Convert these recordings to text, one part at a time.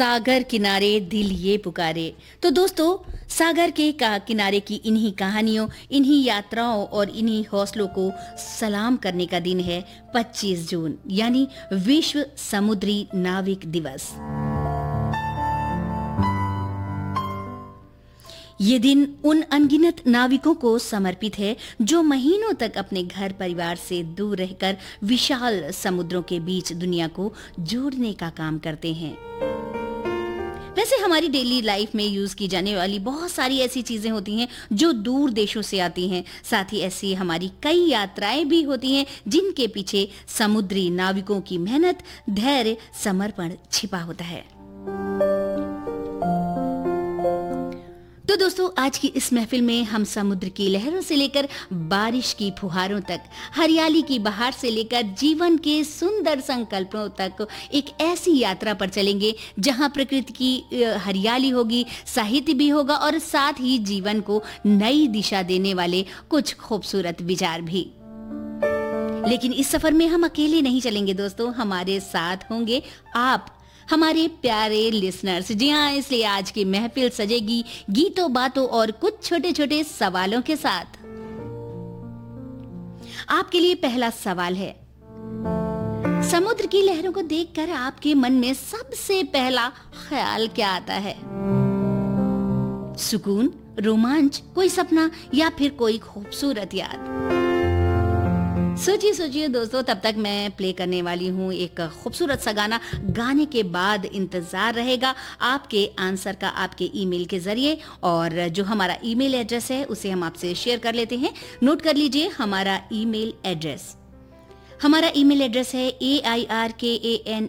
सागर किनारे दिल ये पुकारे। तो दोस्तों, सागर के किनारे की इन्हीं कहानियों, इन्हीं यात्राओं और इन्हीं हौसलों को सलाम करने का दिन है 25 जून, यानी विश्व समुद्री नाविक दिवस। ये दिन उन अनगिनत नाविकों को समर्पित है जो महीनों तक अपने घर परिवार से दूर रहकर विशाल समुद्रों के बीच दुनिया को जोड़ने का काम करते हैं। वैसे हमारी डेली लाइफ में यूज की जाने वाली बहुत सारी ऐसी चीजें होती हैं जो दूर देशों से आती हैं। साथ ही ऐसी हमारी कई यात्राएं भी होती हैं जिनके पीछे समुद्री नाविकों की मेहनत, धैर्य, समर्पण छिपा होता है। तो दोस्तों, आज की इस महफिल में हम समुद्र की लहरों से लेकर बारिश की फुहारों तक, हरियाली की बहार से लेकर जीवन के सुंदर संकल्पों तक एक ऐसी यात्रा पर चलेंगे जहां प्रकृति की हरियाली होगी, साहित्य भी होगा और साथ ही जीवन को नई दिशा देने वाले कुछ खूबसूरत विचार भी। लेकिन इस सफर में हम अकेले नहीं चलेंगे दोस्तों, हमारे साथ होंगे आप, हमारे प्यारे लिसनर्स। जी हाँ, इसलिए आज की महफिल सजेगी गीतों, बातों और कुछ छोटे छोटे सवालों के साथ। आपके लिए पहला सवाल है, समुद्र की लहरों को देखकर आपके मन में सबसे पहला ख्याल क्या आता है? सुकून, रोमांच, कोई सपना या फिर कोई खूबसूरत याद? सोचिए दोस्तों, तब तक मैं प्ले करने वाली हूँ एक खूबसूरत सा गाना। गाने के बाद इंतजार रहेगा आपके आंसर का आपके ईमेल के जरिए, और जो हमारा ईमेल एड्रेस है उसे हम आपसे शेयर कर लेते हैं। नोट कर लीजिए हमारा ईमेल एड्रेस। हमारा ईमेल एड्रेस है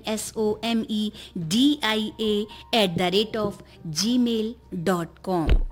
AIRKANSOMEDIA@gmail.com।